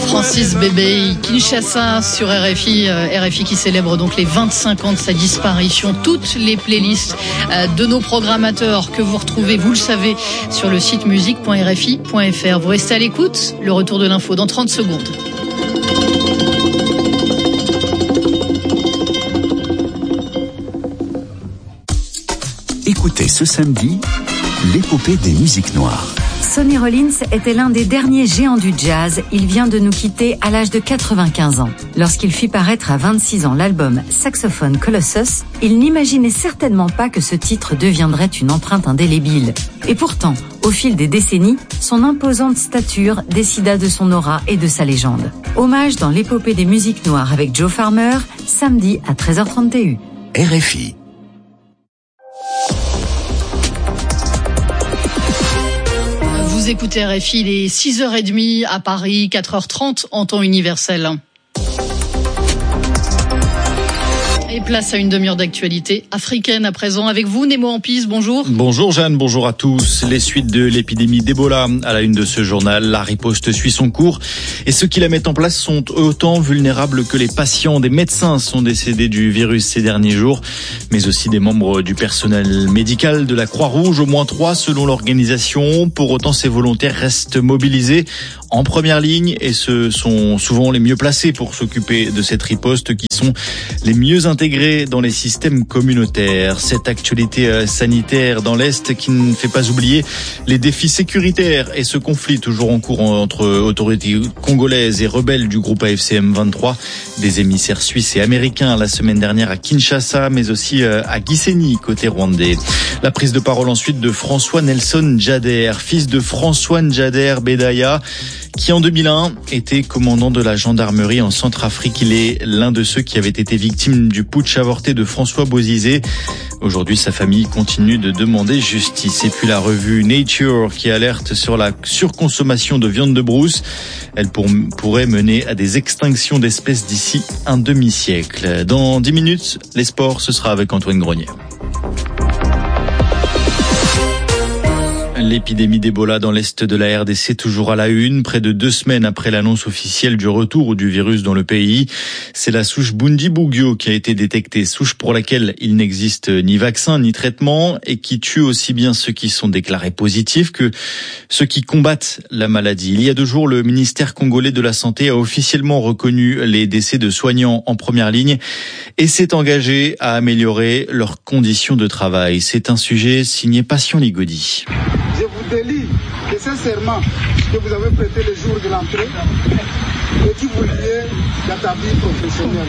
Francis Bébé, Kinshasa sur RFI. RFI qui célèbre donc les 25 ans de sa disparition. Toutes les playlists de nos programmateurs que vous retrouvez, vous le savez, sur le site musique.rfi.fr. Vous restez à l'écoute. Le retour de l'info dans 30 secondes. Écoutez ce samedi, l'épopée des musiques noires. Sonny Rollins était l'un des derniers géants du jazz. Il vient de nous quitter à l'âge de 95 ans. Lorsqu'il fit paraître à 26 ans l'album Saxophone Colossus, il n'imaginait certainement pas que ce titre deviendrait une empreinte indélébile. Et pourtant, au fil des décennies, son imposante stature décida de son aura et de sa légende. Hommage dans l'épopée des musiques noires avec Joe Farmer, samedi à 13h30 TU. RFI. Vous écoutez RFI, il est 6h30 à Paris, 4h30 en temps universel. Et place à une demi-heure d'actualité africaine à présent. Avec vous, Nemo Ampis, bonjour. Bonjour Jeanne, bonjour à tous. Les suites de l'épidémie d'Ebola à la une de ce journal. La riposte suit son cours et ceux qui la mettent en place sont autant vulnérables que les patients. Des médecins sont décédés du virus ces derniers jours, mais aussi des membres du personnel médical de la Croix-Rouge, au moins 3 selon l'organisation. Pour autant, ces volontaires restent mobilisés en première ligne et ce sont souvent les mieux placés pour s'occuper de cette riposte, qui sont les mieux intégrés dans les systèmes communautaires. Cette actualité sanitaire dans l'Est qui ne fait pas oublier les défis sécuritaires et ce conflit toujours en cours entre autorités congolaises et rebelles du groupe AFC M23, des émissaires suisses et américains la semaine dernière à Kinshasa, mais aussi à Gisenyi, côté rwandais. La prise de parole ensuite de François Nelson Djader, fils de François Djader Bedaya, qui en 2001 était commandant de la gendarmerie en Centrafrique. Il est l'un de ceux qui avaient été victimes du putsch avorté de François Bozizé. Aujourd'hui, sa famille continue de demander justice. Et puis la revue Nature qui alerte sur la surconsommation de viande de brousse. Elle pourrait mener à des extinctions d'espèces d'ici un demi-siècle. Dans 10 minutes, les sports, ce sera avec Antoine Grenier. L'épidémie d'Ebola dans l'est de la RDC toujours à la une, près de 2 semaines après l'annonce officielle du retour du virus dans le pays. C'est la souche Bundibugyo qui a été détectée, souche pour laquelle il n'existe ni vaccin ni traitement et qui tue aussi bien ceux qui sont déclarés positifs que ceux qui combattent la maladie. Il y a 2 jours, le ministère congolais de la Santé a officiellement reconnu les décès de soignants en première ligne et s'est engagé à améliorer leurs conditions de travail. C'est un sujet signé Passion Ligodi. Je vous délie de ce serment que vous avez prêté le jour de l'entrée et qui vous liez dans ta vie professionnelle.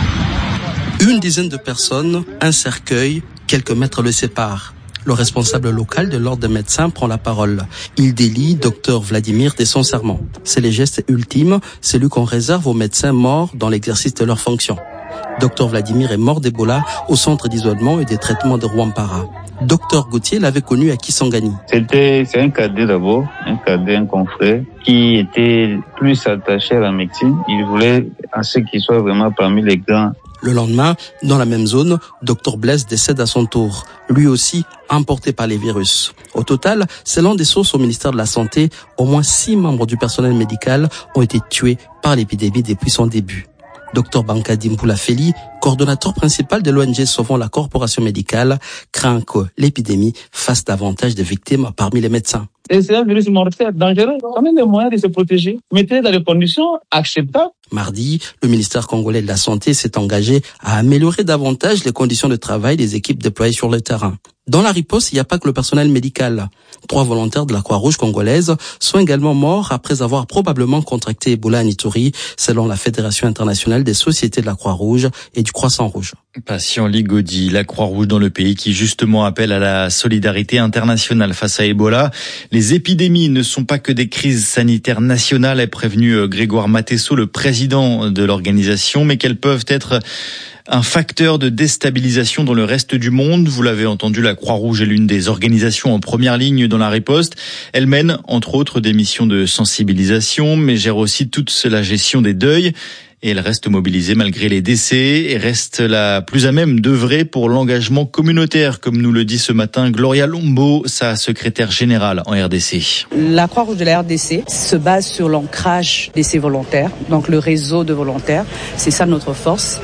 Une dizaine de personnes, un cercueil, quelques mètres le séparent. Le responsable local de l'ordre des médecins prend la parole. Il délie Dr Vladimir de son serment. C'est le geste ultime, celui qu'on réserve aux médecins morts dans l'exercice de leurs fonctions. Dr Vladimir est mort d'Ebola au centre d'isolement et de traitement de Rwampara. Dr Gauthier l'avait connu à Kisangani. C'est un cadet d'abord, un confrère qui était plus attaché à la médecine. Il voulait à ce qu'il soit vraiment parmi les grands. Le lendemain, dans la même zone, Dr Blaise décède à son tour, lui aussi emporté par les virus. Au total, selon des sources au ministère de la Santé, au moins 6 membres du personnel médical ont été tués par l'épidémie depuis son début. Dr Bankadi Mpoula Feli, coordonnateur principal de l'ONG Sauvons la Corporation Médicale, craint que l'épidémie fasse davantage de victimes parmi les médecins. Et c'est un virus mortel, dangereux. On a des moyens de se protéger. Mettez dans des conditions acceptables. Mardi, le ministère congolais de la Santé s'est engagé à améliorer davantage les conditions de travail des équipes déployées sur le terrain. Dans la riposte, il n'y a pas que le personnel médical. 3 volontaires de la Croix-Rouge congolaise sont également morts après avoir probablement contracté Ebola à Ituri, selon la Fédération internationale des sociétés de la Croix-Rouge et du Croissant-Rouge. Patient Ligodi, la Croix-Rouge dans le pays qui justement appelle à la solidarité internationale face à Ebola. Les épidémies ne sont pas que des crises sanitaires nationales, est prévenu Grégoire Matesso, le président de l'organisation, mais qu'elles peuvent être un facteur de déstabilisation dans le reste du monde. Vous l'avez entendu, la Croix-Rouge est l'une des organisations en première ligne dans la riposte. Elle mène, entre autres, des missions de sensibilisation, mais gère aussi toute la gestion des deuils et elle reste mobilisée malgré les décès et reste la plus à même d'œuvrer pour l'engagement communautaire, comme nous le dit ce matin Gloria Lombo, sa secrétaire générale en RDC. La Croix-Rouge de la RDC se base sur l'ancrage de ses volontaires, donc le réseau de volontaires, c'est ça notre force.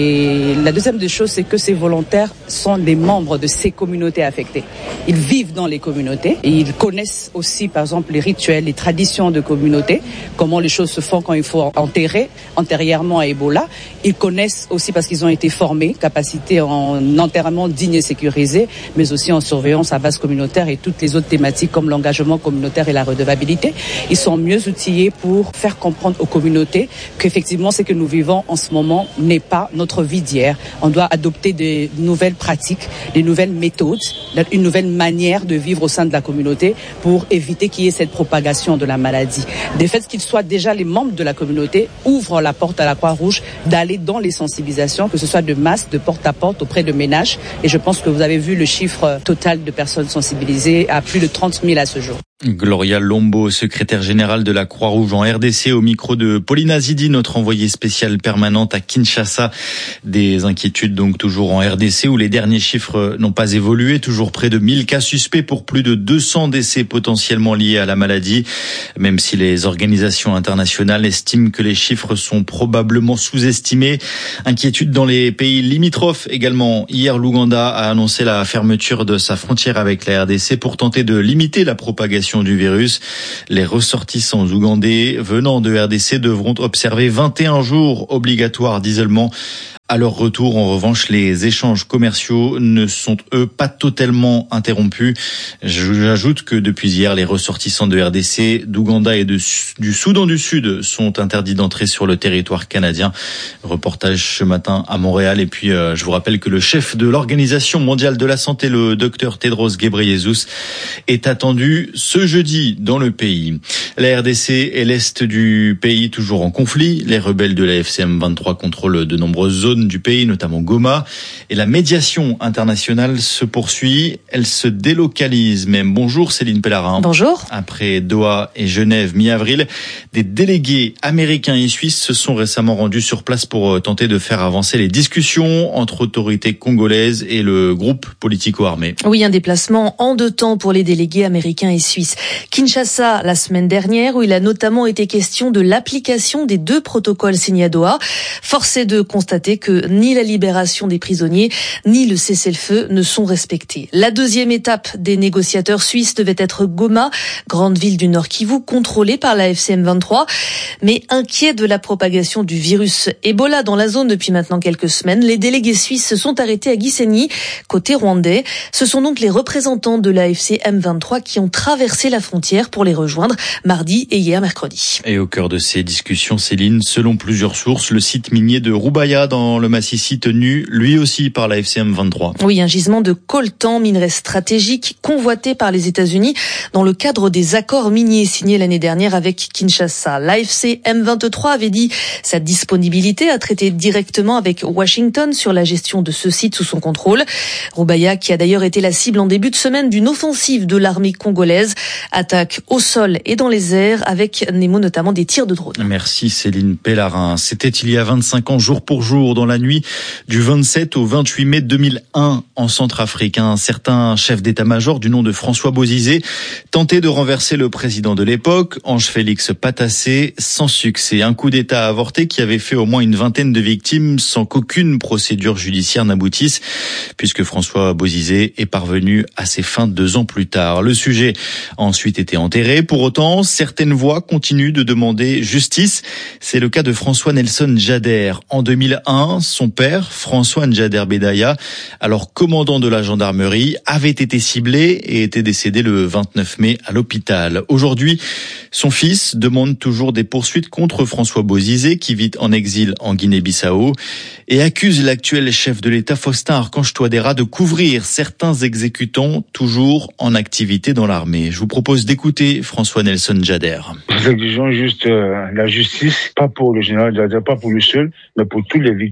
Et la deuxième des choses, c'est que ces volontaires sont des membres de ces communautés affectées. Ils vivent dans les communautés et ils connaissent aussi, par exemple, les rituels, les traditions de communauté, comment les choses se font quand il faut enterrer antérieurement à Ebola. Ils connaissent aussi parce qu'ils ont été formés, capacité en enterrement digne et sécurisé, mais aussi en surveillance à base communautaire et toutes les autres thématiques comme l'engagement communautaire et la redevabilité. Ils sont mieux outillés pour faire comprendre aux communautés qu'effectivement ce que nous vivons en ce moment n'est pas notre vie d'hier. On doit adopter des nouvelles pratiques, des nouvelles méthodes, une nouvelle manière de vivre au sein de la communauté pour éviter qu'il y ait cette propagation de la maladie. Du fait qu'ils soient déjà les membres de la communauté ouvre la porte à la Croix-Rouge d'aller dans les sensibilisations, que ce soit de masse, de porte à porte, auprès de ménages. Et je pense que vous avez vu le chiffre total de personnes sensibilisées à plus de 30 000 à ce jour. Gloria Lombo, secrétaire générale de la Croix-Rouge en RDC, au micro de Paulina Zidi, notre envoyée spéciale permanente à Kinshasa. Des inquiétudes donc toujours en RDC où les derniers chiffres n'ont pas évolué. Toujours près de 1000 cas suspects pour plus de 200 décès potentiellement liés à la maladie. Même si les organisations internationales estiment que les chiffres sont probablement sous-estimés. Inquiétude dans les pays limitrophes également. Hier, l'Ouganda a annoncé la fermeture de sa frontière avec la RDC pour tenter de limiter la propagation du virus. Les ressortissants ougandais venant de RDC devront observer 21 jours obligatoires d'isolement. À leur retour, en revanche, les échanges commerciaux ne sont, eux, pas totalement interrompus. J'ajoute que depuis hier, les ressortissants de RDC, d'Ouganda et du Soudan du Sud sont interdits d'entrer sur le territoire canadien. Reportage ce matin à Montréal. Et puis, je vous rappelle que le chef de l'Organisation mondiale de la santé, le Dr Tedros Ghebreyesus, est attendu ce jeudi dans le pays. La RDC et l'Est du pays toujours en conflit. Les rebelles de la FCM 23 contrôlent de nombreuses zones du pays, notamment Goma, et la médiation internationale se poursuit, elle se délocalise même. Bonjour Céline Pellarin. Bonjour. Après Doha et Genève mi-avril, des délégués américains et suisses se sont récemment rendus sur place pour tenter de faire avancer les discussions entre autorités congolaises et le groupe politico-armé. Oui, un déplacement en deux temps pour les délégués américains et suisses. Kinshasa la semaine dernière, où il a notamment été question de l'application des 2 protocoles signés à Doha. Force est de constater que ni la libération des prisonniers, ni le cessez-le-feu ne sont respectés. La deuxième étape des négociateurs suisses devait être Goma, grande ville du Nord Kivu, contrôlée par la FCM 23. Mais inquiets de la propagation du virus Ebola dans la zone depuis maintenant quelques semaines, les délégués suisses se sont arrêtés à Gisenyi, côté rwandais. Ce sont donc les représentants de la FCM 23 qui ont traversé la frontière pour les rejoindre mardi et hier mercredi. Et au cœur de ces discussions, Céline, selon plusieurs sources, le site minier de Rubaya dans le Massissi tenu lui aussi par la FCM 23. Oui, un gisement de coltan, minerai stratégique convoité par les États-Unis dans le cadre des accords miniers signés l'année dernière avec Kinshasa. La FCM 23 avait dit sa disponibilité à traiter directement avec Washington sur la gestion de ce site sous son contrôle. Rubaya, qui a d'ailleurs été la cible en début de semaine d'une offensive de l'armée congolaise, attaque au sol et dans les airs avec Nemo notamment des tirs de drone. Merci Céline Pellarin. C'était il y a 25 ans jour pour jour dans la nuit du 27 au 28 mai 2001 en Centrafrique. Un certain chef d'état-major du nom de François Bozizé tentait de renverser le président de l'époque, Ange-Félix Patassé, sans succès. Un coup d'état avorté qui avait fait au moins une vingtaine de victimes sans qu'aucune procédure judiciaire n'aboutisse, puisque François Bozizé est parvenu à ses fins 2 ans plus tard. Le sujet a ensuite été enterré. Pour autant, certaines voix continuent de demander justice. C'est le cas de François Nelson Jader. En 2001, son père, François Njader Bedaya, alors commandant de la gendarmerie, avait été ciblé et était décédé le 29 mai à l'hôpital. Aujourd'hui, son fils demande toujours des poursuites contre François Bozizé, qui vit en exil en Guinée-Bissau, et accuse l'actuel chef de l'État, Faustin Archange Touadéra, de couvrir certains exécutants toujours en activité dans l'armée. Je vous propose d'écouter François Nelson Jader. Nous exigeons juste la justice, pas pour le général Jader, pas pour lui seul, mais pour tous les victimes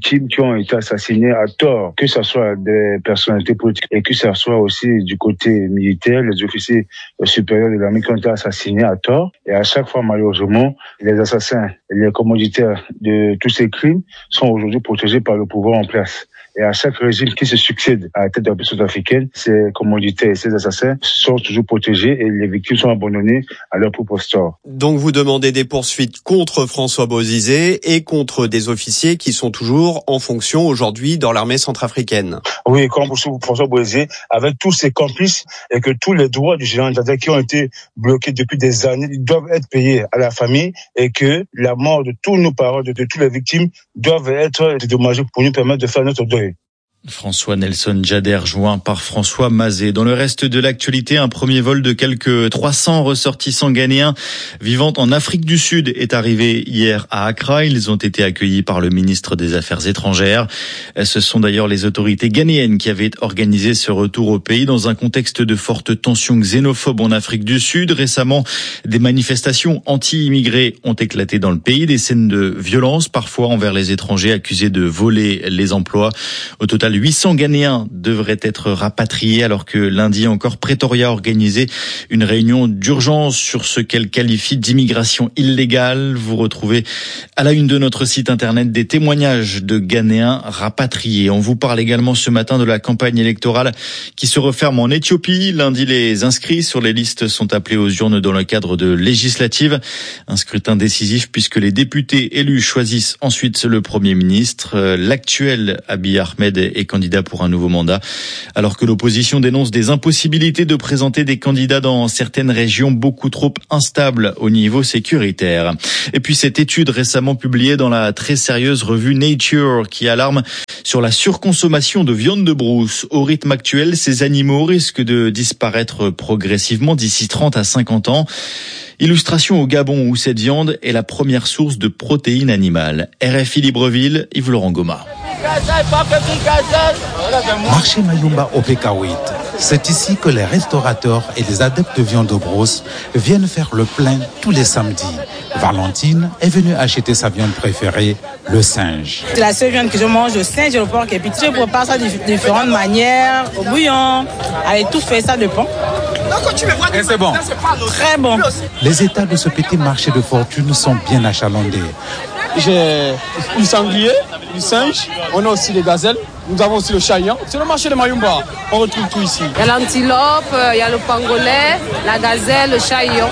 victimes qui ont été assassinées à tort, que ce soit des personnalités politiques et que ce soit aussi du côté militaire, les officiers supérieurs de l'armée qui ont été assassinés à tort. Et à chaque fois, malheureusement, les assassins et les commanditaires de tous ces crimes sont aujourd'hui protégés par le pouvoir en place. Et à chaque régime qui se succède à la tête de la puissance africaine, ces commanditaires et ces assassins sont toujours protégés et les victimes sont abandonnées à leur propre sort. Donc vous demandez des poursuites contre François Bozizé et contre des officiers qui sont toujours en fonction aujourd'hui dans l'armée centrafricaine. Oui, comme François Bozizé, avec tous ses complices et que tous les droits du général Dada qui ont été bloqués depuis des années, ils doivent être payés à la famille et que la mort de tous nos parents, de toutes les victimes, doivent être dédommagés pour nous permettre de faire notre deuil. François Nelson Djader, joint par François Mazet. Dans le reste de l'actualité, un premier vol de quelques 300 ressortissants ghanéens vivant en Afrique du Sud est arrivé hier à Accra. Ils ont été accueillis par le ministre des Affaires étrangères. Ce sont d'ailleurs les autorités ghanéennes qui avaient organisé ce retour au pays dans un contexte de fortes tensions xénophobes en Afrique du Sud. Récemment, des manifestations anti-immigrés ont éclaté dans le pays, des scènes de violence parfois envers les étrangers accusés de voler les emplois. Au total, 800 Ghanéens devraient être rapatriés alors que lundi encore Pretoria a organisé une réunion d'urgence sur ce qu'elle qualifie d'immigration illégale. Vous retrouvez à la une de notre site internet des témoignages de Ghanéens rapatriés. On vous parle également ce matin de la campagne électorale qui se referme en Éthiopie. Lundi, les inscrits sur les listes sont appelés aux urnes dans le cadre de législatives. Un scrutin décisif puisque les députés élus choisissent ensuite le Premier ministre. L'actuel Abiy Ahmed est candidat pour un nouveau mandat, alors que l'opposition dénonce des impossibilités de présenter des candidats dans certaines régions beaucoup trop instables au niveau sécuritaire. Et puis cette étude récemment publiée dans la très sérieuse revue Nature qui alarme sur la surconsommation de viande de brousse. Au rythme actuel, ces animaux risquent de disparaître progressivement d'ici 30 à 50 ans. Illustration au Gabon où cette viande est la première source de protéines animales. RFI Libreville, Yves-Laurent Goma. Marché Mayumba au Pékawit. C'est ici que les restaurateurs et les adeptes de viande de brosse viennent faire le plein tous les samedis. Valentine est venue acheter sa viande préférée, le singe. C'est la seule viande que je mange, le singe et le porc. Et puis je prépare ça de différentes manières, au bouillon, avec tout fait, ça dépend. Et c'est bon. Très bon. Les états de ce petit marché de fortune sont bien achalandés. J'ai du sanglier, du singe, on a aussi les gazelles, nous avons aussi le chayan. C'est le marché de Mayumba, on retrouve tout ici. Il y a l'antilope, il y a le pangolais, la gazelle, le chayan.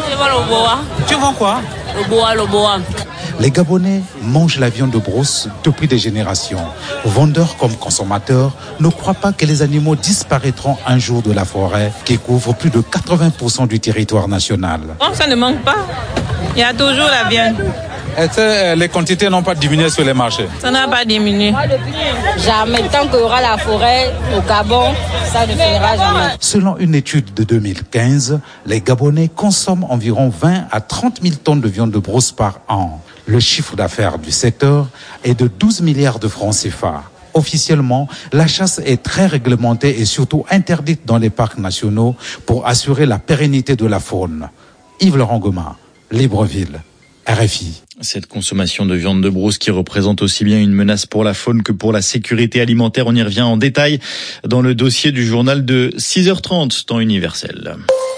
Tu vends quoi? Le boa. Les Gabonais mangent la viande de brousse depuis des générations. Vendeurs comme consommateurs ne croient pas que les animaux disparaîtront un jour de la forêt qui couvre plus de 80% du territoire national. Non, ça ne manque pas. Il y a toujours la viande. Est-ce que les quantités n'ont pas diminué sur les marchés? Ça n'a pas diminué. Jamais. Tant qu'il y aura la forêt au Gabon, ça ne finira jamais. Selon une étude de 2015, les Gabonais consomment environ 20 à 30 000 tonnes de viande de brousse par an. Le chiffre d'affaires du secteur est de 12 milliards de francs CFA. Officiellement, la chasse est très réglementée et surtout interdite dans les parcs nationaux pour assurer la pérennité de la faune. Yves-Laurent Goma, Libreville, RFI. Cette consommation de viande de brousse qui représente aussi bien une menace pour la faune que pour la sécurité alimentaire. On y revient en détail dans le dossier du journal de 6h30, temps universel.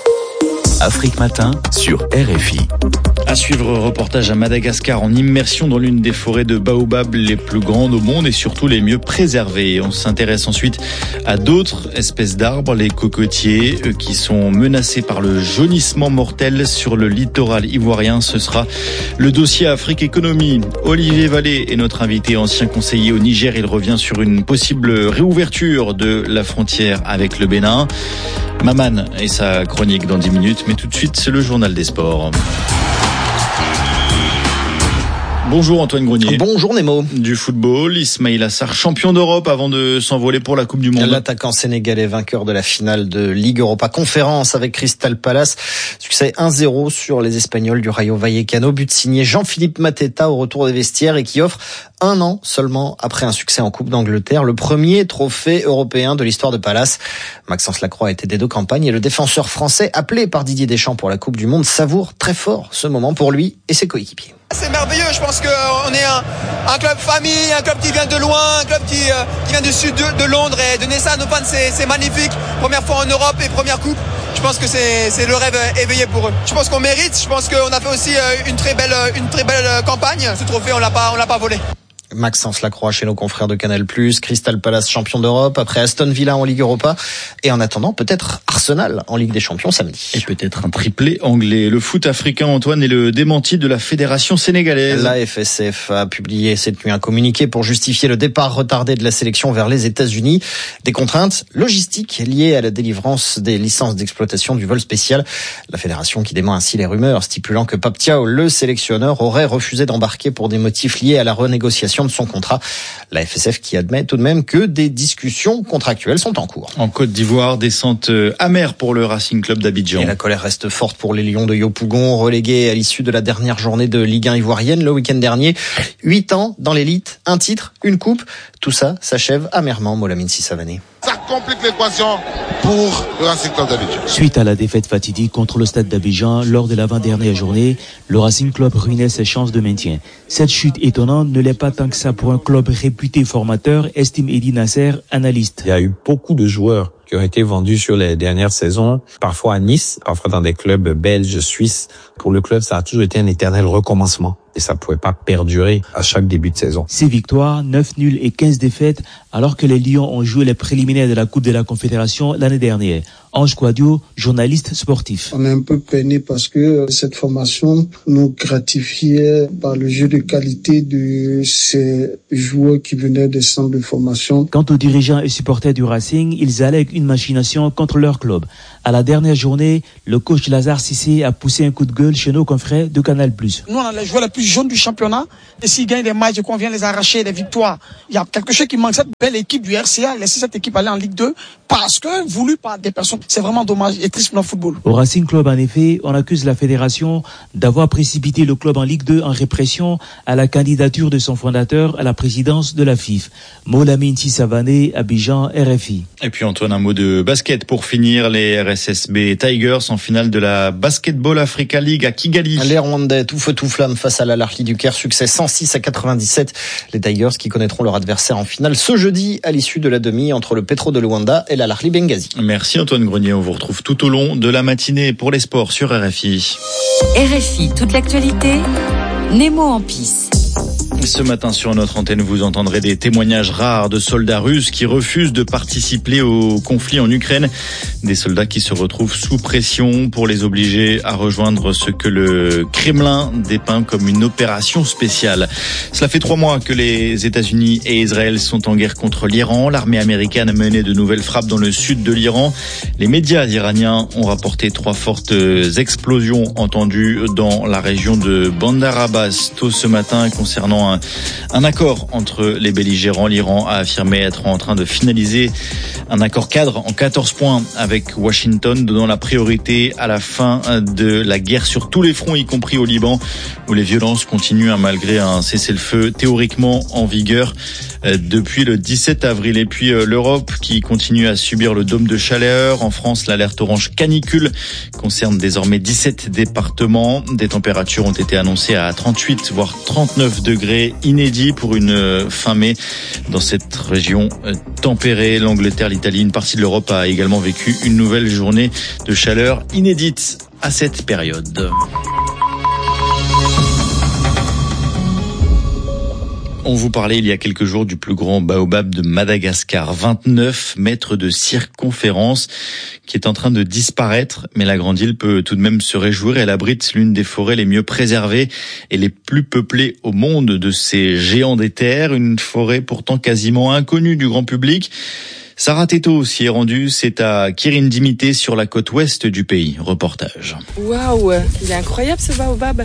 Afrique Matin sur RFI. À suivre, reportage à Madagascar en immersion dans l'une des forêts de baobab les plus grandes au monde et surtout les mieux préservées. On s'intéresse ensuite à d'autres espèces d'arbres, les cocotiers, qui sont menacés par le jaunissement mortel sur le littoral ivoirien. Ce sera le dossier Afrique Économie. Olivier Vallée est notre invité, ancien conseiller au Niger. Il revient sur une possible réouverture de la frontière avec le Bénin. Maman et sa chronique dans 10 minutes, mais tout de suite, c'est le journal des sports. Bonjour Antoine Grenier. Bonjour Nemo. Du football, Ismaïla Assar, champion d'Europe avant de s'envoler pour la Coupe du Monde. L'attaquant sénégalais vainqueur de la finale de Ligue Europa Conférence avec Crystal Palace. Succès 1-0 sur les Espagnols du Rayo Vallecano. But signé Jean-Philippe Mateta au retour des vestiaires et qui offre un an seulement après un succès en Coupe d'Angleterre, le premier trophée européen de l'histoire de Palace. Maxence Lacroix était des deux campagnes et le défenseur français, appelé par Didier Deschamps pour la Coupe du Monde, savoure très fort ce moment pour lui et ses coéquipiers. C'est merveilleux, je pense qu'on est un club famille, un club qui vient de loin, un club qui vient du sud de Londres, et donner ça à nos fans, c'est magnifique. Première fois en Europe et première coupe, je pense que c'est le rêve éveillé pour eux. Je pense qu'on mérite, je pense qu'on a fait aussi une très belle campagne. Ce trophée, on l'a pas volé. Maxence Lacroix chez nos confrères de Canal+, Crystal Palace champion d'Europe, après Aston Villa en Ligue Europa, et en attendant peut-être Arsenal en Ligue des Champions samedi. Et peut-être un triplé anglais. Le foot africain, Antoine, est le démenti de la fédération sénégalaise. La FSF a publié cette nuit un communiqué pour justifier le départ retardé de la sélection vers les États-Unis. Des contraintes logistiques liées à la délivrance des licences d'exploitation du vol spécial. La fédération qui dément ainsi les rumeurs stipulant que Pape Thiaw, le sélectionneur, aurait refusé d'embarquer pour des motifs liés à la renégociation de son contrat. La FSF qui admet tout de même que des discussions contractuelles sont en cours. En Côte d'Ivoire, descente amère pour le Racing Club d'Abidjan. Et la colère reste forte pour les Lions de Yopougon, relégués à l'issue de la dernière journée de Ligue 1 ivoirienne le week-end dernier. 8 ans dans l'élite, un titre, une coupe. Tout ça s'achève amèrement, Molamine Sissavané. Ça complique l'équation pour le Racing Club d'Abidjan. Suite à la défaite fatidique contre le Stade d'Abidjan lors de l'avant-dernière journée, le Racing Club ruinait ses chances de maintien. Cette chute étonnante ne l'est pas tant que ça pour un club réputé formateur, estime Eddy Nasser, analyste. Il y a eu beaucoup de joueurs qui ont été vendus sur les dernières saisons, parfois à Nice, parfois dans des clubs belges, suisses. Pour le club, ça a toujours été un éternel recommencement. Et ça ne pouvait pas perdurer à chaque début de saison. 6 victoires, 9 nuls et 15 défaites, alors que les Lions ont joué les préliminaires de la Coupe de la Confédération l'année dernière. Ange Quadio, journaliste sportif. On est un peu peiné parce que cette formation nous gratifiait par le jeu de qualité de ces joueurs qui venaient des centres de formation. Quant aux dirigeants et supporters du Racing, ils allaient avec une machination contre leur club. À la dernière journée, le coach Lazare Cissé a poussé un coup de gueule chez nos confrères de Canal+. Nous, on a les joueurs les plus jaunes du championnat. Et s'ils gagnent des matchs et qu'on vient les arracher, des victoires, il y a quelque chose qui manque. Cette belle équipe du RCA, laisser cette équipe aller en Ligue 2 parce que voulu par des personnes. C'est vraiment dommage et triste pour notre football. Au Racing Club, en effet, on accuse la fédération d'avoir précipité le club en Ligue 2 en répression à la candidature de son fondateur à la présidence de la FIF. Molamine Sissavané, Abidjan, RFI. Et puis Antoine, un mot de basket pour finir. Les RSSB Tigers en finale de la Basketball Africa League à Kigali. Les Rwandais tout feu tout flamme face à l'Al Ahly du Caire, succès 106-97. Les Tigers qui connaîtront leur adversaire en finale ce jeudi à l'issue de la demi entre le Petro de Luanda et l'Al Ahly Benghazi. Merci Antoine Grenier, on vous retrouve tout au long de la matinée pour les sports sur RFI. RFI, toute l'actualité, Nemo en pisse. Ce matin sur notre antenne, vous entendrez des témoignages rares de soldats russes qui refusent de participer au conflit en Ukraine. Des soldats qui se retrouvent sous pression pour les obliger à rejoindre ce que le Kremlin dépeint comme une opération spéciale. Cela fait 3 mois que les États-Unis et Israël sont en guerre contre l'Iran. L'armée américaine a mené de nouvelles frappes dans le sud de l'Iran. Les médias iraniens ont rapporté 3 fortes explosions entendues dans la région de Bandar Abbas tôt ce matin concernant un accord entre les belligérants. L'Iran a affirmé être en train de finaliser un accord cadre en 14 points avec Washington, donnant la priorité à la fin de la guerre sur tous les fronts, y compris au Liban, où les violences continuent malgré un cessez-le-feu théoriquement en vigueur depuis le 17 avril. Et puis l'Europe qui continue à subir le dôme de chaleur. En France, l'alerte orange canicule concerne désormais 17 départements. Des températures ont été annoncées à 38 voire 39 degrés, inédit pour une fin mai dans cette région tempérée. L'Angleterre, l'Italie, une partie de l'Europe a également vécu une nouvelle journée de chaleur inédite à cette période. On vous parlait il y a quelques jours du plus grand baobab de Madagascar, 29 mètres de circonférence, qui est en train de disparaître. Mais la grande île peut tout de même se réjouir. Elle abrite l'une des forêts les mieux préservées et les plus peuplées au monde de ces géants des terres. Une forêt pourtant quasiment inconnue du grand public. Sarah Teto s'y est rendue, c'est à Kirindimité sur la côte ouest du pays. Reportage. Waouh, il est incroyable ce baobab.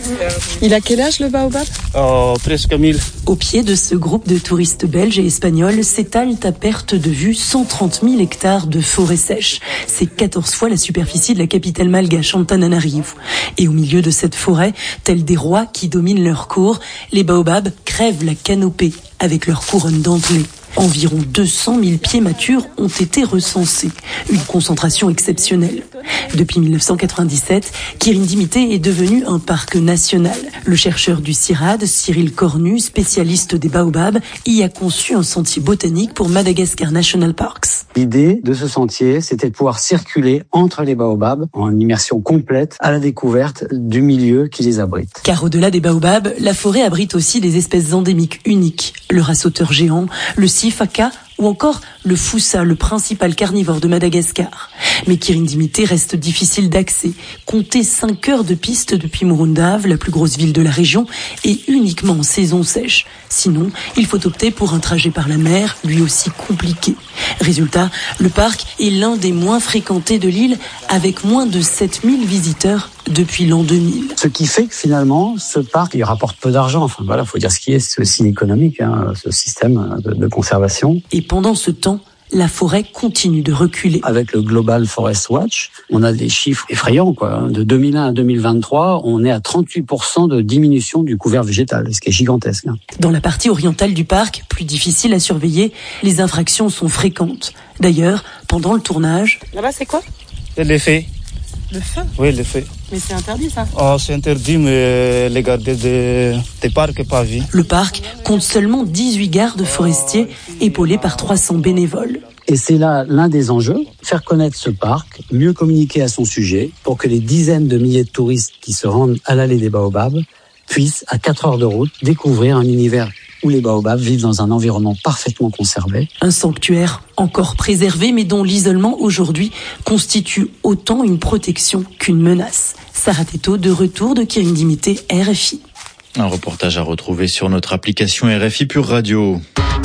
Il a quel âge le baobab ? Presque 1000. Au pied de ce groupe de touristes belges et espagnols s'étalent à perte de vue 130 000 hectares de forêt sèche. C'est 14 fois la superficie de la capitale malgache, Antananarivo. Et au milieu de cette forêt, tels des rois qui dominent leur cour, les baobabs crèvent la canopée avec leur couronne dentelée. Environ 200 000 pieds matures ont été recensés, une concentration exceptionnelle. Depuis 1997, Kirindimité est devenu un parc national. Le chercheur du CIRAD, Cyril Cornu, spécialiste des baobabs, y a conçu un sentier botanique pour Madagascar National Parks. L'idée de ce sentier, c'était de pouvoir circuler entre les baobabs en immersion complète à la découverte du milieu qui les abrite. Car au-delà des baobabs, la forêt abrite aussi des espèces endémiques uniques. Le rassauteur géant, le sifaka ou encore le foussa, le principal carnivore de Madagascar. Mais Kirindimité reste difficile d'accès. Comptez 5 heures de piste depuis Morondave, la plus grosse ville de la région, et uniquement en saison sèche. Sinon, il faut opter pour un trajet par la mer, lui aussi compliqué. Résultat, le parc est l'un des moins fréquentés de l'île, avec moins de 7000 visiteurs depuis l'an 2000. Ce qui fait que finalement, ce parc, il rapporte peu d'argent. Enfin voilà, faut dire ce qui est, c'est aussi économique, ce système de conservation. Et pendant ce temps, la forêt continue de reculer. Avec le Global Forest Watch, on a des chiffres effrayants, quoi. De 2001 à 2023, on est à 38% de diminution du couvert végétal, ce qui est gigantesque. Dans la partie orientale du parc, plus difficile à surveiller, les infractions sont fréquentes. D'ailleurs, pendant le tournage... Là-bas, c'est quoi ? Les fées. Le feu ? Oui, les fées. Mais c'est interdit, ça ? C'est interdit, mais les gardes des parcs pas vie. Le parc compte seulement 18 gardes forestiers, épaulés par 300 bénévoles. Et c'est là l'un des enjeux, faire connaître ce parc, mieux communiquer à son sujet, pour que les dizaines de milliers de touristes qui se rendent à l'allée des baobabs puissent, à 4 heures de route, découvrir un univers où les baobabs vivent dans un environnement parfaitement conservé. Un sanctuaire encore préservé, mais dont l'isolement aujourd'hui constitue autant une protection qu'une menace. Sarah Teto, de retour de Kirindimité, RFI. Un reportage à retrouver sur notre application RFI Pure Radio.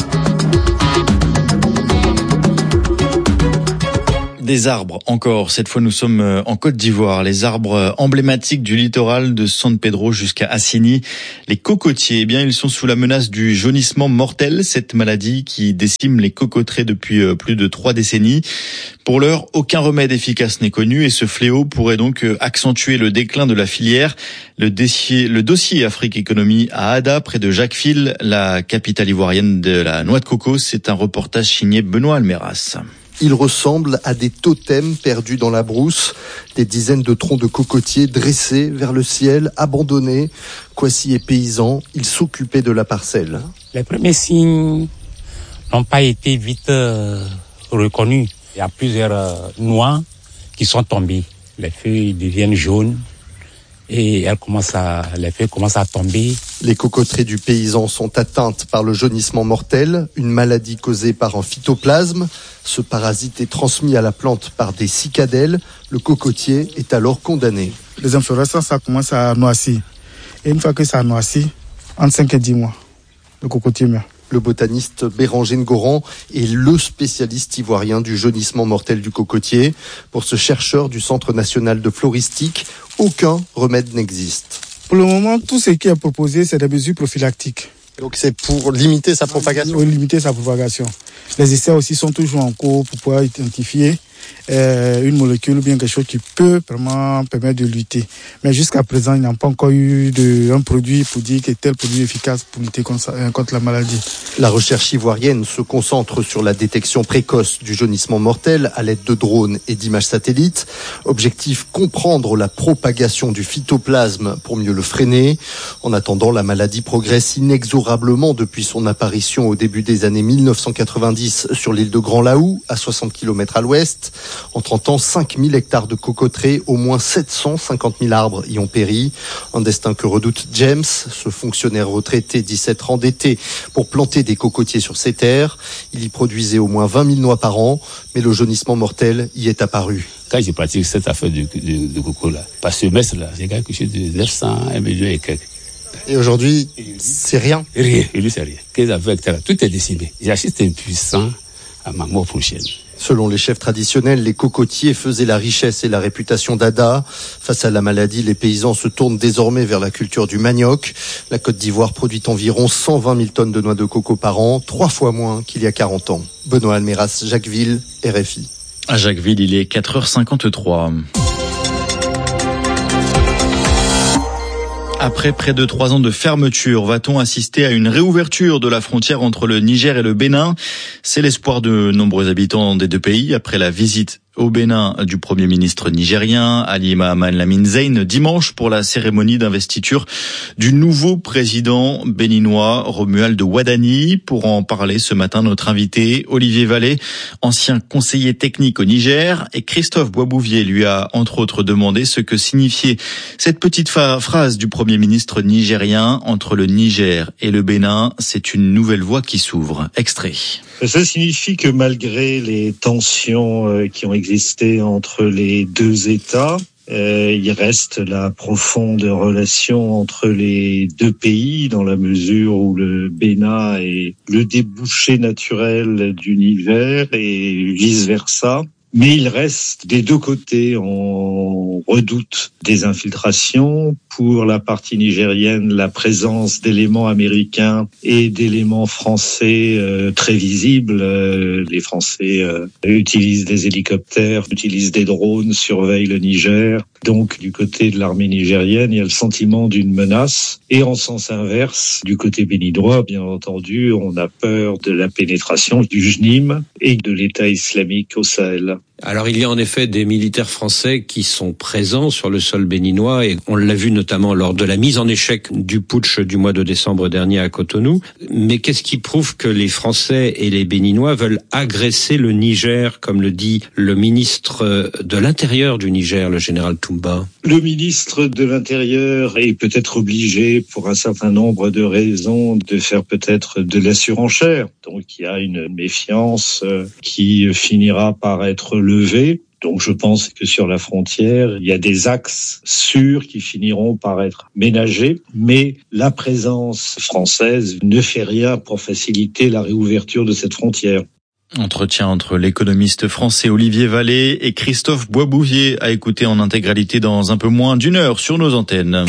Des arbres encore. Cette fois, nous sommes en Côte d'Ivoire. Les arbres emblématiques du littoral de San Pedro jusqu'à Assini. Les cocotiers, eh bien, ils sont sous la menace du jaunissement mortel, cette maladie qui décime les cocoteraies depuis plus de 3 décennies. Pour l'heure, aucun remède efficace n'est connu et ce fléau pourrait donc accentuer le déclin de la filière. Le dossier Afrique Économie à Ada, près de Jacquesville, la capitale ivoirienne de la noix de coco. C'est un reportage signé Benoît Almeras. Ils ressemblent à des totems perdus dans la brousse, des dizaines de troncs de cocotiers dressés vers le ciel, abandonnés. Kwasi est paysan, il s'occupait de la parcelle. Les premiers signes n'ont pas été vite reconnus. Il y a plusieurs noix qui sont tombées. Les feuilles deviennent jaunes et les feuilles commencent à tomber. Les cocoteraies du paysan sont atteintes par le jaunissement mortel, une maladie causée par un phytoplasme. Ce parasite est transmis à la plante par des cicadelles. Le cocotier est alors condamné. Les inflorescences, ça commence à noircir. Et une fois que ça noircit, entre 5 et 10 mois, le cocotier meurt. Le botaniste Béranger Ngoran est le spécialiste ivoirien du jaunissement mortel du cocotier. Pour ce chercheur du Centre national de floristique, aucun remède n'existe. Pour le moment, tout ce qui est proposé, c'est des mesures prophylactiques. Donc c'est pour limiter sa propagation ? Pour limiter sa propagation. Les essais aussi sont toujours en cours pour pouvoir identifier une molécule ou bien quelque chose qui peut vraiment permettre de lutter. Mais jusqu'à présent, il n'y a pas encore eu un produit pour dire que tel produit est efficace pour lutter contre la maladie. La recherche ivoirienne se concentre sur la détection précoce du jaunissement mortel à l'aide de drones et d'images satellites. Objectif, comprendre la propagation du phytoplasme pour mieux le freiner. En attendant, la maladie progresse inexorablement depuis son apparition au début des années 1990 sur l'île de Grand Laou, à 60 km à l'ouest. En 30 ans, 5000 hectares de cocoteraies, au moins 750 000 arbres y ont péri. Un destin que redoute James, ce fonctionnaire retraité, dit s'être endetté pour planter des cocotiers sur ses terres. Il y produisait au moins 20 000 noix par an, mais le jaunissement mortel y est apparu. Quand je pratique cette affaire de coco là, par semestre là, j'ai quelque chose de 900, 1 million et quelques. Et aujourd'hui, c'est rien. Rien, et lui c'est rien. 15 hectares, tout est décimé. J'assiste impuissant à ma mort prochaine. Selon les chefs traditionnels, les cocotiers faisaient la richesse et la réputation d'Ada. Face à la maladie, les paysans se tournent désormais vers la culture du manioc. La Côte d'Ivoire produit environ 120 000 tonnes de noix de coco par an, 3 fois moins qu'il y a 40 ans. Benoît Almeras, Jacquesville, RFI. À Jacquesville, il est 4h53. Après près de 3 ans de fermeture, va-t-on assister à une réouverture de la frontière entre le Niger et le Bénin ? C'est l'espoir de nombreux habitants des deux pays après la visite au Bénin du Premier ministre nigérien Ali Mahaman Lamine Zein dimanche pour la cérémonie d'investiture du nouveau président béninois Romuald Wadani. Pour en parler ce matin, notre invité Olivier Vallée, ancien conseiller technique au Niger, et Christophe Boisbouvier lui a entre autres demandé ce que signifiait cette petite phrase du Premier ministre nigérien: entre le Niger et le Bénin, c'est une nouvelle voie qui s'ouvre. Extrait. Ça signifie que malgré les tensions qui ont existé entre les deux États, il reste la profonde relation entre les deux pays, dans la mesure où le Bénin est le débouché naturel du Niger et vice-versa. Mais il reste des deux côtés, on redoute des infiltrations. Pour la partie nigérienne, la présence d'éléments américains et d'éléments français très visibles. Les Français utilisent des hélicoptères, utilisent des drones, surveillent le Niger. Donc du côté de l'armée nigérienne, il y a le sentiment d'une menace. Et en sens inverse, du côté béninois, bien entendu, on a peur de la pénétration du JNIM et de l'État islamique au Sahel. Alors il y a en effet des militaires français qui sont présents sur le sol béninois et on l'a vu notamment lors de la mise en échec du putsch du mois de décembre dernier à Cotonou. Mais qu'est-ce qui prouve que les Français et les Béninois veulent agresser le Niger, comme le dit le ministre de l'Intérieur du Niger, le général Toumba? Le ministre de l'Intérieur est peut-être obligé, pour un certain nombre de raisons, de faire peut-être de la surenchère. Donc il y a une méfiance qui finira par être levée. Donc je pense que sur la frontière, il y a des axes sûrs qui finiront par être ménagés, mais la présence française ne fait rien pour faciliter la réouverture de cette frontière. Entretien entre l'économiste français Olivier Vallée et Christophe Boisbouvier à écouter en intégralité dans un peu moins d'une heure sur nos antennes.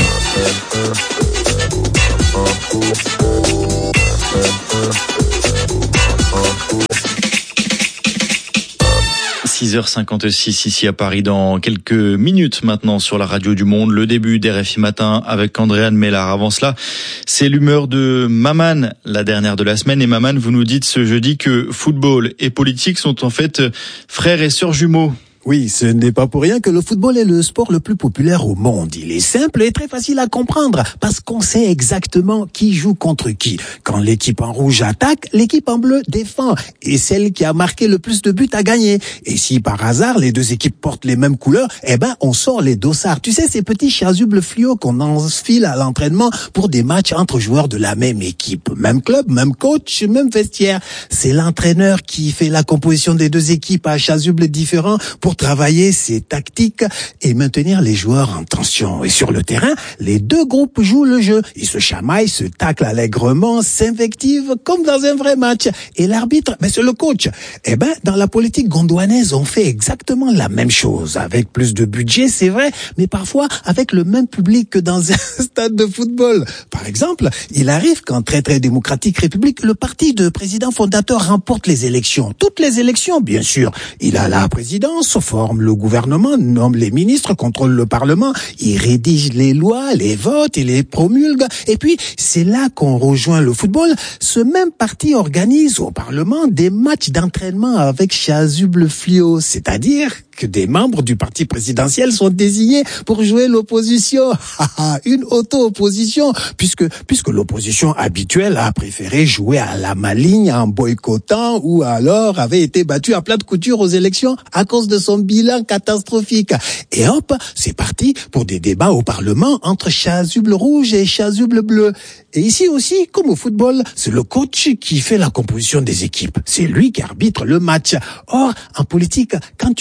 6h56 ici à Paris, dans quelques minutes maintenant sur la radio du Monde. Le début d'RFI Matin avec Andréane Mellard. Avant cela, c'est l'humeur de Maman, la dernière de la semaine. Et Maman, vous nous dites ce jeudi que football et politique sont en fait frères et sœurs jumeaux. Oui, ce n'est pas pour rien que le football est le sport le plus populaire au monde. Il est simple et très facile à comprendre parce qu'on sait exactement qui joue contre qui. Quand l'équipe en rouge attaque, l'équipe en bleu défend et celle qui a marqué le plus de buts a gagné. Et si par hasard les deux équipes portent les mêmes couleurs, on sort les dossards. Tu sais, ces petits chasubles fluo qu'on enfile à l'entraînement pour des matchs entre joueurs de la même équipe. Même club, même coach, même vestiaire. C'est l'entraîneur qui fait la composition des deux équipes à chasubles différents pour travailler ses tactiques et maintenir les joueurs en tension. Et sur le terrain, les deux groupes jouent le jeu. Ils se chamaillent, se taclent allègrement, s'invectivent comme dans un vrai match. Et l'arbitre, c'est le coach. Dans la politique gondouanaise, on fait exactement la même chose. Avec plus de budget, c'est vrai, mais parfois avec le même public que dans un stade de football. Par exemple, il arrive qu'en très démocratique république, le parti de président fondateur remporte les élections. Toutes les élections, bien sûr. Il a la présidence, forme le gouvernement, nomme les ministres, contrôle le Parlement, il rédige les lois, les votes, il les promulgue. Et puis, c'est là qu'on rejoint le football. Ce même parti organise au Parlement des matchs d'entraînement avec chasuble fluo, c'est-à-dire que des membres du parti présidentiel sont désignés pour jouer l'opposition. Une auto-opposition, puisque l'opposition habituelle a préféré jouer à la maligne en boycottant ou alors avait été battue à plate couture aux élections à cause de son bilan catastrophique. Et hop, c'est parti pour des débats au Parlement entre chasuble rouge et chasuble bleu. Et ici aussi, comme au football, c'est le coach qui fait la composition des équipes. C'est lui qui arbitre le match. Or, en politique, quand tu contrôles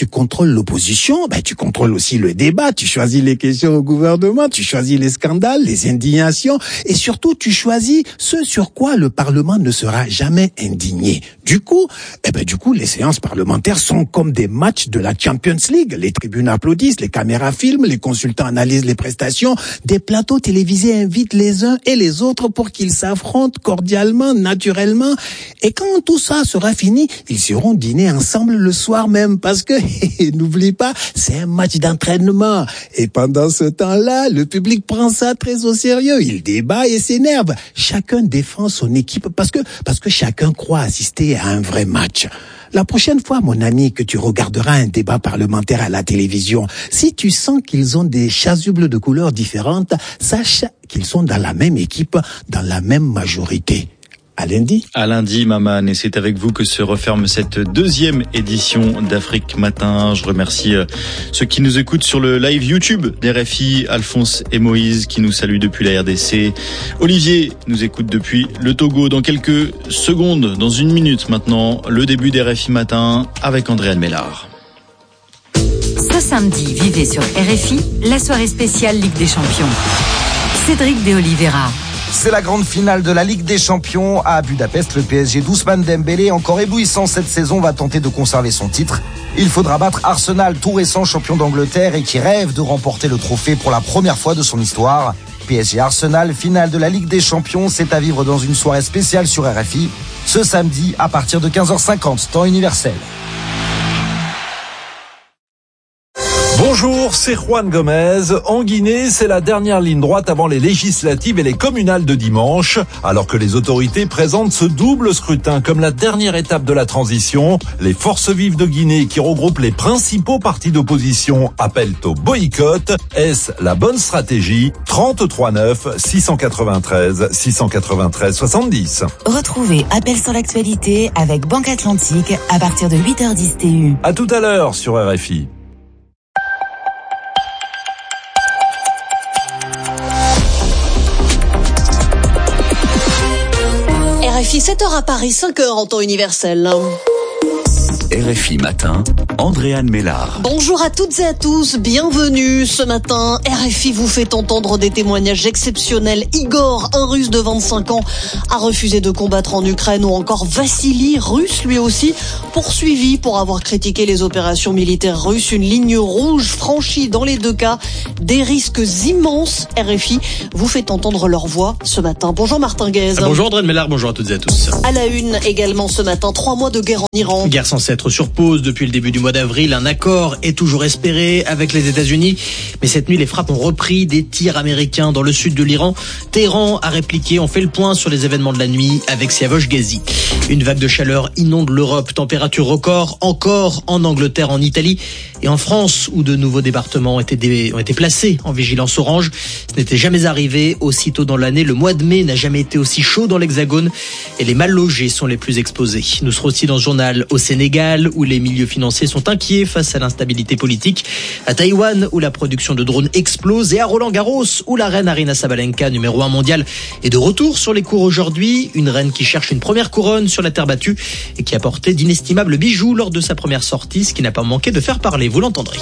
contrôles l'opposition, tu contrôles aussi le débat, tu choisis les questions au gouvernement, tu choisis les scandales, les indignations, et surtout tu choisis ce sur quoi le Parlement ne sera jamais indigné. Du coup, les séances parlementaires sont comme des matchs de la Champions League. Les tribunes applaudissent, les caméras filment, les consultants analysent les prestations, des plateaux télévisés invitent les uns et les autres pour qu'ils s'affrontent cordialement, naturellement. Et quand tout ça sera fini, ils iront dîner ensemble le soir même parce que, n'oublie pas, c'est un match d'entraînement. Et pendant ce temps-là, le public prend ça très au sérieux. Il débat et s'énerve. Chacun défend son équipe parce que chacun croit assister à un vrai match. La prochaine fois, mon ami, que tu regarderas un débat parlementaire à la télévision, si tu sens qu'ils ont des chasubles de couleurs différentes, sache qu'ils sont dans la même équipe, dans la même majorité. À lundi. À lundi, Maman. Et c'est avec vous que se referme cette deuxième édition d'Afrique Matin. Je remercie ceux qui nous écoutent sur le live YouTube d'RFI, Alphonse et Moïse qui nous saluent depuis la RDC. Olivier nous écoute depuis le Togo. Dans quelques secondes, dans une minute maintenant, le début d'RFI Matin avec Andréane Mélard. Ce samedi, vivez sur RFI la soirée spéciale Ligue des Champions. Cédric de Oliveira. C'est la grande finale de la Ligue des Champions à Budapest. Le PSG d'Ousmane Dembélé, encore éblouissant cette saison, va tenter de conserver son titre. Il faudra battre Arsenal, tout récent champion d'Angleterre et qui rêve de remporter le trophée pour la première fois de son histoire. PSG Arsenal, finale de la Ligue des Champions, c'est à vivre dans une soirée spéciale sur RFI, ce samedi à partir de 15h50, temps universel. Bonjour, c'est Juan Gomez. En Guinée, c'est la dernière ligne droite avant les législatives et les communales de dimanche. Alors que les autorités présentent ce double scrutin comme la dernière étape de la transition, les forces vives de Guinée qui regroupent les principaux partis d'opposition appellent au boycott. Est-ce la bonne stratégie? 33 9 693 693 70. Retrouvez Appel sur l'actualité avec Banque Atlantique à partir de 8h10 TU. À tout à l'heure sur RFI. RFI 7h à Paris, 5h en temps universel. RFI Matin, Andréane Mélard. Bonjour à toutes et à tous, bienvenue ce matin. RFI vous fait entendre des témoignages exceptionnels. Igor, un Russe de 25 ans, a refusé de combattre en Ukraine, ou encore Vassili, Russe lui aussi, poursuivi pour avoir critiqué les opérations militaires russes. Une ligne rouge franchie dans les deux cas, des risques immenses. RFI vous fait entendre leur voix ce matin. Bonjour Martin Guez. Bonjour Andréane Mélard, bonjour à toutes et à tous. À la une également ce matin, 3 mois de guerre en Iran. Guerre censée être sur pause depuis le début du mois d'avril. Un accord est toujours espéré avec les États-Unis. Mais cette nuit, les frappes ont repris, des tirs américains dans le sud de l'Iran. Téhéran a répliqué. On fait le point sur les événements de la nuit avec Siavosh Ghazi. Une vague de chaleur inonde l'Europe. Température record encore en Angleterre, en Italie et en France, où de nouveaux départements ont été placés en vigilance orange. Ce n'était jamais arrivé aussitôt dans l'année. Le mois de mai n'a jamais été aussi chaud dans l'Hexagone et les mal logés sont les plus exposés. Nous serons aussi dans ce journal au Sénégal, où les milieux financiers sont inquiets face à l'instabilité politique, à Taïwan, où la production de drones explose, et à Roland-Garros, où la reine Aryna Sabalenka, numéro 1 mondial, est de retour sur les cours aujourd'hui. Une reine qui cherche une première couronne sur la terre battue et qui a porté d'inestimables bijoux lors de sa première sortie, ce qui n'a pas manqué de faire parler, vous l'entendrez.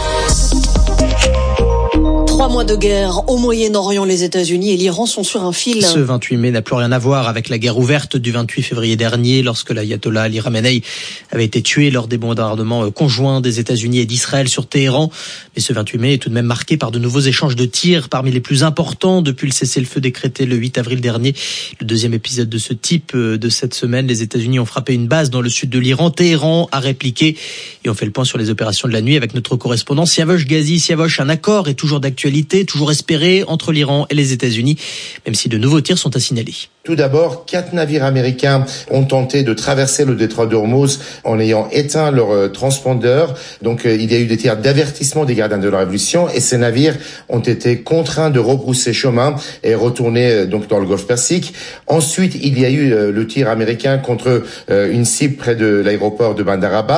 3 mois de guerre au Moyen-Orient, les États-Unis et l'Iran sont sur un fil. Ce 28 mai n'a plus rien à voir avec la guerre ouverte du 28 février dernier, lorsque l'ayatollah Ali Khamenei avait été tué lors des bombardements conjoints des États-Unis et d'Israël sur Téhéran. Mais ce 28 mai est tout de même marqué par de nouveaux échanges de tirs, parmi les plus importants depuis le cessez-le-feu décrété le 8 avril dernier. Le deuxième épisode de ce type de cette semaine. Les États-Unis ont frappé une base dans le sud de l'Iran. Téhéran a répliqué et on fait le point sur les opérations de la nuit avec notre correspondant Siavosh Ghazi. Siavosh, un accord est toujours d'actualité, toujours espéré entre l'Iran et les États-Unis, même si de nouveaux tirs sont à signaler. Tout d'abord, 4 navires américains ont tenté de traverser le détroit d'Ormuz en ayant éteint leur transpondeur. Donc, il y a eu des tirs d'avertissement des gardiens de la Révolution et ces navires ont été contraints de rebrousser chemin et retourner donc dans le Golfe Persique. Ensuite, il y a eu le tir américain contre une cible près de l'aéroport de Bandar Abbas.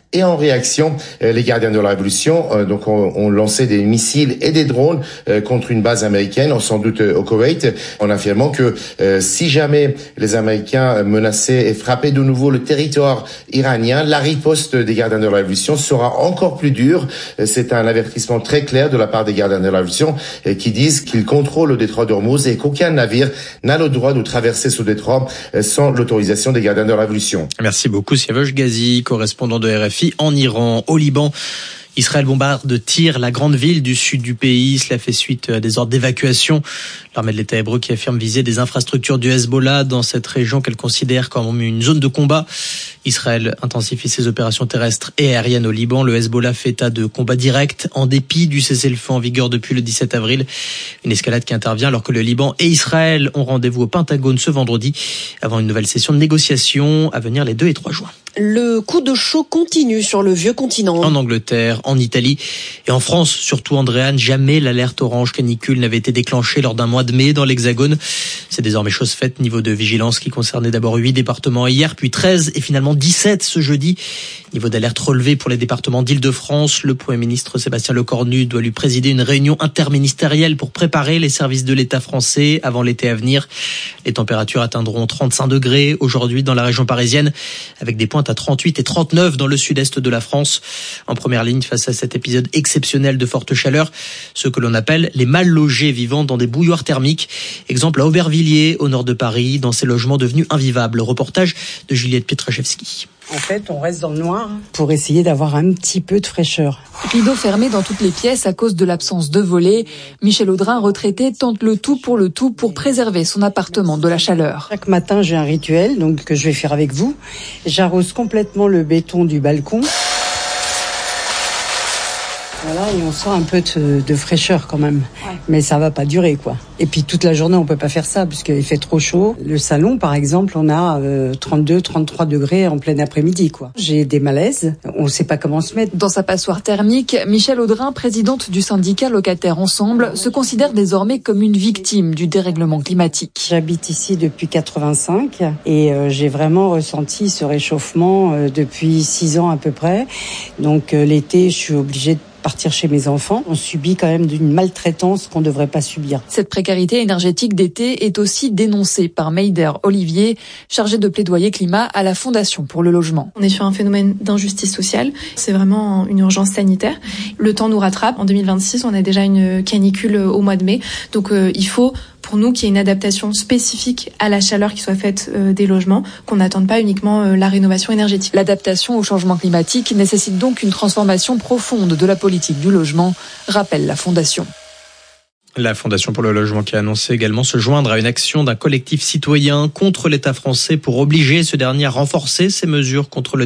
Et en réaction, les gardiens de la révolution ont lancé des missiles et des drones contre une base américaine, sans doute au Koweït, en affirmant que si jamais les Américains menaçaient et frappaient de nouveau le territoire iranien, la riposte des gardiens de la révolution sera encore plus dure. C'est un avertissement très clair de la part des gardiens de la révolution qui disent qu'ils contrôlent le détroit d'Ormuz et qu'aucun navire n'a le droit de traverser ce détroit sans l'autorisation des gardiens de la révolution. Merci beaucoup Siavash Ghazi, correspondant de RFI en Iran. Au Liban, Israël bombarde de tirs la grande ville du sud du pays. Cela fait suite à des ordres d'évacuation. L'armée de l'État hébreu qui affirme viser des infrastructures du Hezbollah dans cette région qu'elle considère comme une zone de combat. Israël intensifie ses opérations terrestres et aériennes au Liban. Le Hezbollah fait état de combats directs en dépit du cessez-le-feu en vigueur depuis le 17 avril. Une escalade qui intervient alors que le Liban et Israël ont rendez-vous au Pentagone ce vendredi avant une nouvelle session de négociation à venir les 2 et 3 juin. Le coup de chaud continue sur le vieux continent. En Angleterre, en Italie et en France, surtout Andréane, jamais l'alerte orange canicule n'avait été déclenchée lors d'un mois de mai dans l'Hexagone. C'est désormais chose faite, niveau de vigilance qui concernait d'abord 8 départements hier, puis 13 et finalement 17 ce jeudi. Niveau d'alerte relevé pour les départements d'Île-de-France. Le Premier ministre Sébastien Lecornu doit lui présider une réunion interministérielle pour préparer les services de l'État français avant l'été à venir. Les températures atteindront 35 degrés aujourd'hui dans la région parisienne, avec des pointes à 38 et 39 dans le sud-est de la France. En première ligne face à cet épisode exceptionnel de forte chaleur, ceux que l'on appelle les mal logés vivant dans des bouilloires thermiques. Exemple à Aubervilliers, au nord de Paris, dans ces logements devenus invivables. Reportage de Juliette Pietraszewski. En fait, on reste dans le noir pour essayer d'avoir un petit peu de fraîcheur. Rideaux fermés dans toutes les pièces à cause de l'absence de volets. Michel Audrin, retraité, tente le tout pour préserver son appartement de la chaleur. Chaque matin, j'ai un rituel donc que je vais faire avec vous. J'arrose complètement le béton du balcon. Voilà, et on sent un peu de fraîcheur quand même. Ouais. Mais ça va pas durer, quoi. Et puis toute la journée, on peut pas faire ça puisqu'il fait trop chaud. Le salon, par exemple, on a 32, 33 degrés en plein après-midi, quoi. J'ai des malaises. On sait pas comment se mettre. Dans sa passoire thermique, Michel Audrin, présidente du syndicat Locataires Ensemble, se considère désormais comme une victime du dérèglement climatique. J'habite ici depuis 85 et j'ai vraiment ressenti ce réchauffement depuis 6 ans à peu près. Donc l'été, je suis obligée de partir chez mes enfants. On subit quand même d'une maltraitance qu'on ne devrait pas subir. Cette précarité énergétique d'été est aussi dénoncée par Meider Olivier, chargé de plaidoyer climat à la Fondation pour le logement. On est sur un phénomène d'injustice sociale. C'est vraiment une urgence sanitaire. Le temps nous rattrape. En 2026, on a déjà une canicule au mois de mai. Donc il faut, pour nous, qu'il y ait une adaptation spécifique à la chaleur qui soit faite des logements, qu'on n'attende pas uniquement la rénovation énergétique. L'adaptation au changement climatique nécessite donc une transformation profonde de la politique du logement, rappelle la Fondation. La Fondation pour le logement qui a annoncé également se joindre à une action d'un collectif citoyen contre l'État français pour obliger ce dernier à renforcer ses mesures contre le